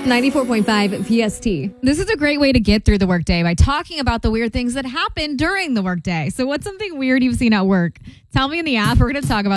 94.5 PST. This is a great way to get through the workday by talking about the weird things that happen during the workday. So what's something weird you've seen at work? Tell me in the app. We're going to talk about